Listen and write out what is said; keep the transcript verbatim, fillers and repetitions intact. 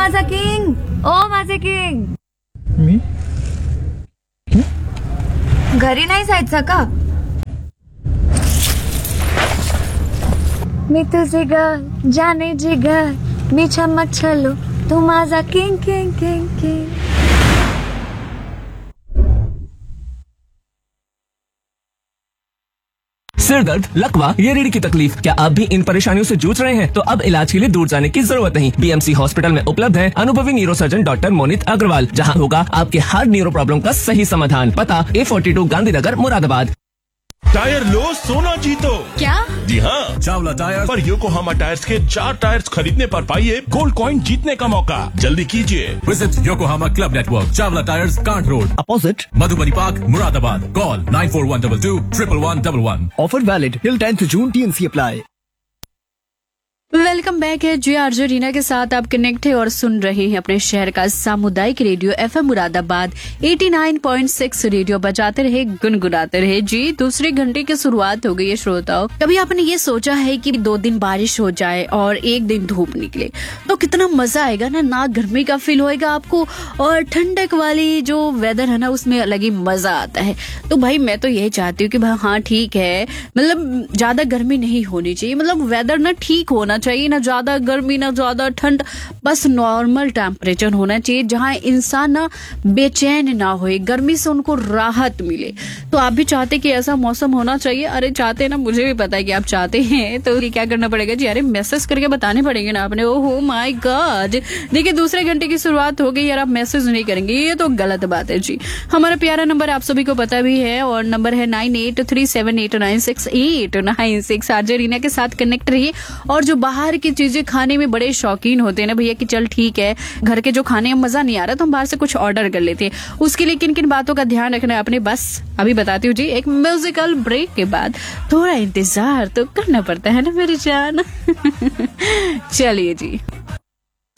माझा किंग, ओ माझे किंग. मी घरी नाही जायचं का? मी तुझे ग जाने जिगर, मी चमक चलो तू माझा किंग किंग किंग किंग. सिर दर्द, लकवा या रीढ़ की तकलीफ, क्या आप भी इन परेशानियों से जूझ रहे हैं? तो अब इलाज के लिए दूर जाने की जरूरत नहीं. बीएमसी हॉस्पिटल में उपलब्ध है अनुभवी न्यूरोसर्जन डॉक्टर मोनित अग्रवाल, जहां होगा आपके हर न्यूरो प्रॉब्लम का सही समाधान. पता ए forty two Gandhinagar Moradabad. Tyre लो सोना जीतो. क्या? जी हाँ, चावला टायर पर योकोहामा टायर्स के चार टायर्स खरीदने पर पाइए गोल्ड कॉइन जीतने का मौका. जल्दी कीजिए. Visit Yokohama Club Network, Chavla Tires, Kant Road, opposite Madhubani Park, Muradabad. Call nine four one two two, one one one one one. Offer valid till tenth June. T N C apply. Welcome back है जी RJ Reena के साथ. आप connect है और सुन रहे हैं अपने शहर का सामुदायिक रेडियो एफएम मुरादाबाद नवासी पॉइंट छह. रेडियो बजाते रहे, गुनगुनाते रहे. जी दूसरे घंटे की शुरुआत हो गई है श्रोताओं. कभी आपने ये सोचा है कि दो दिन बारिश हो जाए और एक दिन धूप निकले तो कितना मजा आएगा ना. ना गर्मी का फील होएगा आपको और ठंडक वाली जो वेदर है ना उसमें अलग ही मजा आता है. तो भाई मैं तो यही चाहती हूँ कि भाई हाँ ठीक है, मतलब ज्यादा गर्मी नहीं होनी चाहिए, मतलब वेदर ना ठीक होना चाहिए, ना ज्यादा गर्मी ना ज्यादा ठंड, बस नॉर्मल टेम्परेचर होना चाहिए जहां इंसान ना बेचैन ना होए, गर्मी से उनको राहत मिले. तो आप भी चाहते कि ऐसा मौसम होना चाहिए? अरे चाहते ना, मुझे भी पता है कि आप चाहते हैं. तो क्या करना पड़ेगा जी? अरे मैसेज करके बताने पड़ेंगे ना आपने. ओहो माय गॉड. देखिए दूसरे घंटे की शुरुआत हो गई यार, आप मैसेज नहीं करेंगे ये तो गलत बात है जी. हमारा प्यारा नंबर आप सभी को पता भी है और नंबर है nine eight three seven eight nine six eight nine six. RJ Reena के साथ कनेक्ट रहिए. और जो बाहर की चीजें खाने में बड़े शौकीन होते हैं ना भैया कि चल ठीक है घर के जो खाने में मजा नहीं आ रहा तो हम बाहर से कुछ ऑर्डर कर लेते हैं, उसके लिए किन किन बातों का ध्यान रखना है आपने, बस अभी बताती हूँ जी. एक म्यूजिकल ब्रेक के बाद थोड़ा इंतजार तो करना पड़ता है ना मेरी जान. चलिए जी.